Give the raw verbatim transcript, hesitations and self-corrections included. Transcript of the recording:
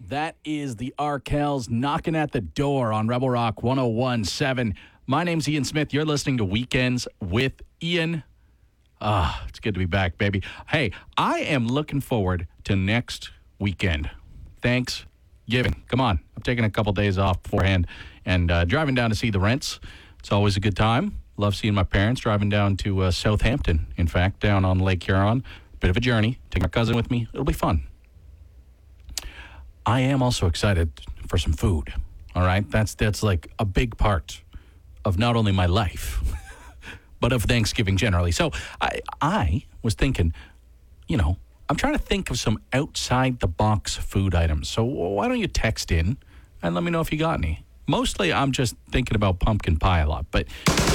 That is the Arkells knocking at the door on Rebel Rock one oh one point seven. My name's Ian Smith. You're listening to Weekends with Ian. Ah, it's good to be back, baby. Hey, I am looking forward to next weekend. Thanksgiving. Come on. I'm taking a couple days off beforehand and uh, driving down to see the Rents. It's always a good time. Love seeing my parents. Driving down to uh, Southampton, in fact, down on Lake Huron. Bit of a journey. Take my cousin with me. It'll be fun. I am also excited for some food. All right? That's that's like a big part of not only my life, but of Thanksgiving generally. So I I was thinking, you know, I'm trying to think of some outside-the-box food items. So why don't you text in and let me know if you got any? Mostly I'm just thinking about pumpkin pie a lot. But